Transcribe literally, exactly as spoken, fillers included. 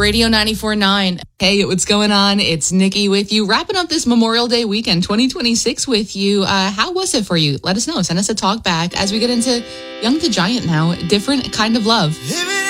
Radio ninety-four point nine. Hey, what's going on? It's Nikki with you, wrapping up this Memorial Day weekend twenty twenty-six with you. Uh, how was it for you? Let us know. Send us a talk back as we get into Young the Giant now. Different kind of love. Living